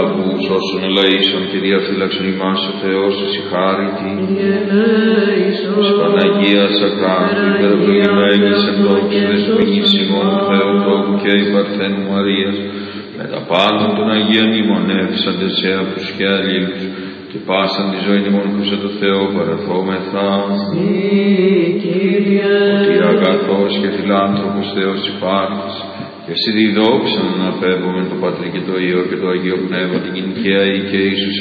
λαβούς όσων ελαΐσον και διαφύλαξον ημάς ο Θεός εσύ χάρητη. Της Παναγίας Ακράντου, υπερευλογημένης εν δόξου δεσποινής ημών Θεού τόπου και η Παρθένου Μαρίας, με τα πάντων των Αγίων ημωνεύσαντες σε αυτούς και αλλήλους, και πάσαν τη ζωή ημών προς το Θεό παραθόμεθα. Ότι αγαθός και φιλάνθρωπος Θεός υπάρχεις, και εσύ διδόξαν να απέβομεν το Πατρί και το Υιό και το Αγίο Πνεύμα την Κινικαία ή και Ιησούς